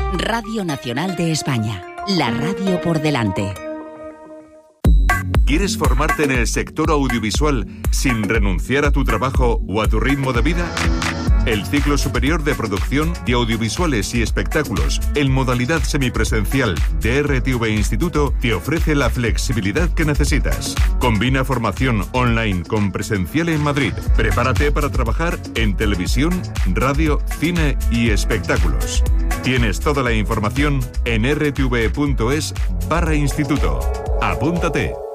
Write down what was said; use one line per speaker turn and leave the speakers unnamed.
Radio Nacional de España. La radio por delante.
¿Quieres formarte en el sector audiovisual sin renunciar a tu trabajo o a tu ritmo de vida? El ciclo superior de producción de audiovisuales y espectáculos en modalidad semipresencial de RTV Instituto te ofrece la flexibilidad que necesitas. Combina formación online con presencial en Madrid. Prepárate para trabajar en televisión, radio, cine y espectáculos. Tienes toda la información en rtv.es/instituto. Apúntate.